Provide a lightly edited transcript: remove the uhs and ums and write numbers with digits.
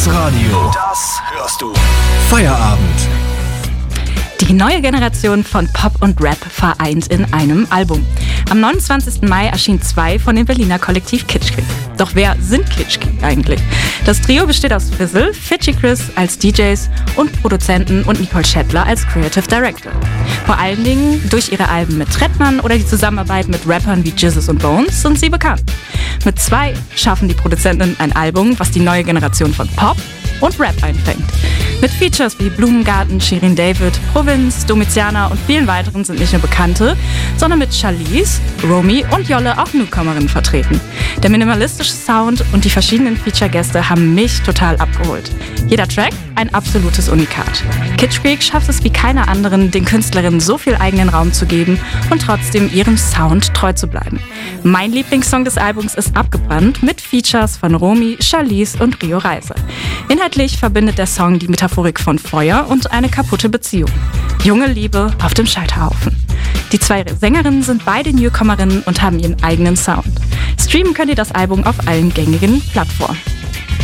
Das Radio. Das hörst du. Feierabend. Die neue Generation von Pop und Rap vereint in einem Album. Am 29. Mai erschien 2 von dem Berliner Kollektiv Kitschkrieg. Doch wer sind Kitschkrieg eigentlich? Das Trio besteht aus Fizzle, Fidschi Chris als DJs und Produzenten und Nicole Schettler als Creative Director. Vor allen Dingen durch ihre Alben mit Trettmann oder die Zusammenarbeit mit Rappern wie Jizzes und Bones sind sie bekannt. Mit 2 schaffen die Produzenten ein Album, was die neue Generation von Pop und Rap einfängt. Mit Features wie Blumengarten, Shirin David, Provinz, Domiziana und vielen weiteren sind nicht nur Bekannte, sondern mit Charlize, Romy und Jolle auch Newcomerinnen vertreten. Der minimalistische Sound und die verschiedenen Feature-Gäste haben mich total abgeholt. Jeder Track ein absolutes Unikat. Kitschkrieg schafft es wie keine anderen, den Künstlerinnen so viel eigenen Raum zu geben und trotzdem ihrem Sound treu zu bleiben. Mein Lieblingssong des Albums ist Abgebrannt mit Features von Romy, Charlize und Rio Reiser. Inhaltlich verbindet der Song die Metaphorik von Feuer und eine kaputte Beziehung. Junge Liebe auf dem Scheiterhaufen. Die 2 Sängerinnen sind beide Newcomerinnen und haben ihren eigenen Sound. Streamen könnt ihr das Album auf allen gängigen Plattformen.